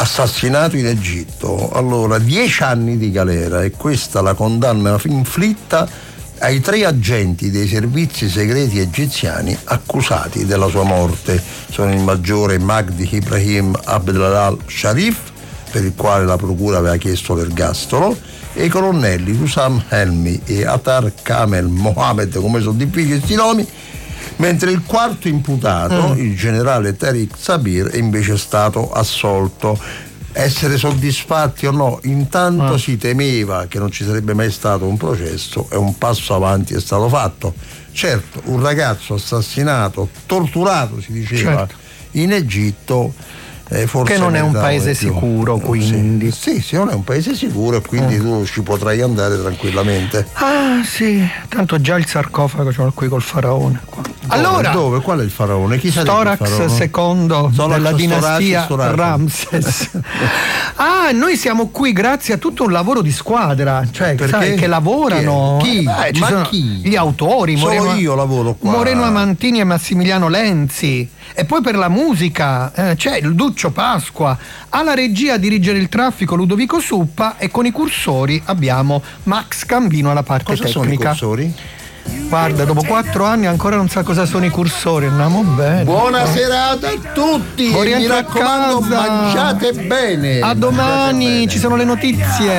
assassinato in Egitto. Allora, 10 anni di galera, e questa la condanna inflitta ai 3 agenti dei servizi segreti egiziani accusati della sua morte. Sono il maggiore Magdi Ibrahim Abdelal Sharif, per il quale la procura aveva chiesto l'ergastolo, e i colonnelli Husam Helmi e Atar Kamel Mohammed, come sono difficili questi nomi, mentre il quarto imputato, il generale Tariq Sabir, è invece stato assolto. Essere soddisfatti o no, intanto si temeva che non ci sarebbe mai stato un processo, e un passo avanti è stato fatto. Certo, un ragazzo assassinato, torturato si diceva, in Egitto, forse che non è un paese sicuro, quindi. Sì, non è un paese sicuro, e quindi tu ci potrai andare tranquillamente. Ah sì, tanto già il sarcofago ce l'ho qui col faraone qua. Allora, dove? Qual è il faraone? Chi Storax secondo della dinastia Ramses. Noi siamo qui grazie a tutto un lavoro di squadra, cioè sai, che lavorano. Chi? Ci sono chi? Gli autori, Solo io lavoro qua. Moreno Amantini e Massimiliano Lenzi. E poi per la musica c'è il Duccio Pasqua, alla regia a dirigere il traffico Ludovico Suppa, e con i cursori abbiamo Max Cambino alla parte tecnica. Cosa sono i cursori? Guarda, dopo 4 anni ancora non sa cosa sono i cursori, andiamo bene. Buona serata a tutti, mi raccomando, mangiate bene. A domani, ci sono le notizie.